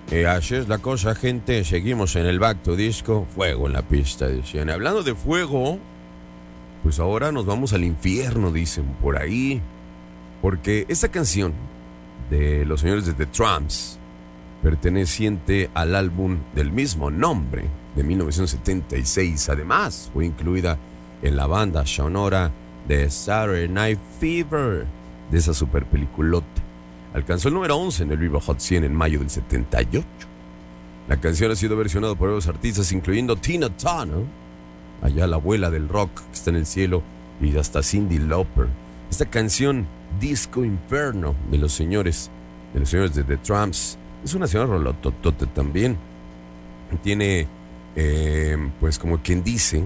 Así es la cosa, gente. Seguimos en el Back to Disco. Fuego en la pista, decían. Hablando de fuego, pues ahora nos vamos al infierno, dicen por ahí. Porque esta canción de los señores de The Tramps, perteneciente al álbum del mismo nombre de 1976, además fue incluida en la banda sonora de Saturday Night Fever, de esa super peliculota. Alcanzó el número 11 en el Billboard Hot 100 en mayo del 78. La canción ha sido versionada por varios artistas, incluyendo Tina Turner, allá la abuela del rock que está en el cielo, y hasta Cyndi Lauper. Esta canción, Disco Inferno, de los señores de The Tramps, es una señora rolototota también. Tiene, pues como quien dice,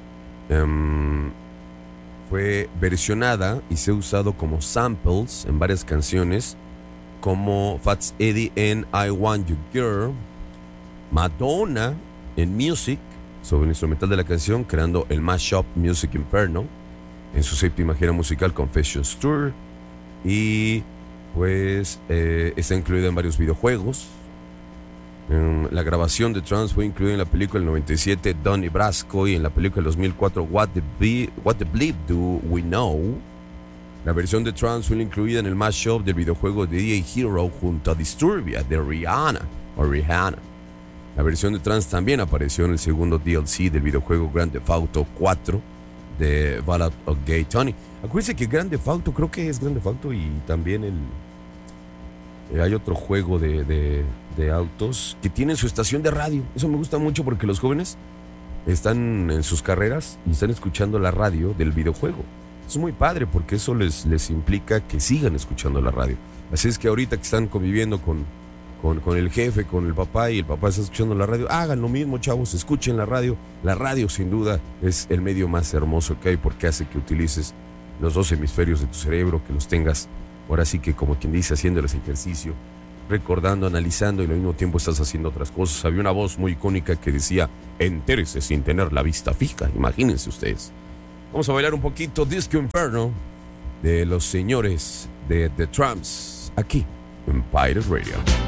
fue versionada y se ha usado como samples en varias canciones, como Fats Eddie en I Want You Girl, Madonna en Music, sobre el instrumental de la canción, creando el mashup Music Inferno, en su séptima gira musical Confessions Tour, y pues está incluida en varios videojuegos. La grabación de Trance fue incluida en la película del 97 Donnie Brasco y en la película del 2004 What the Bleep Do We Know. La versión de Trance fue incluida en el mashup del videojuego de EA Hero junto a Disturbia de Rihanna. La versión de Trance también apareció en el segundo DLC del videojuego Grand Theft Auto 4 de Ballad of Gay Tony. Acuérdense que Grand Theft Auto, creo que es Grand Theft Auto, y también hay otro juego de autos que tienen su estación de radio. Eso me gusta mucho porque los jóvenes están en sus carreras y están escuchando la radio del videojuego. Es muy padre porque eso les implica que sigan escuchando la radio. Así es que ahorita que están conviviendo con el jefe, con el papá, y el papá está escuchando la radio, hagan lo mismo, chavos, escuchen la radio. La radio sin duda es el medio más hermoso que hay porque hace que utilices los dos hemisferios de tu cerebro, que los tengas ahora sí que, como quien dice, haciéndoles ejercicio, recordando, analizando, y al mismo tiempo estás haciendo otras cosas. Había una voz muy icónica que decía: entérese sin tener la vista fija. Imagínense ustedes. Vamos a bailar un poquito Disco Inferno de los señores de The Tramps aquí en Pirate Radio.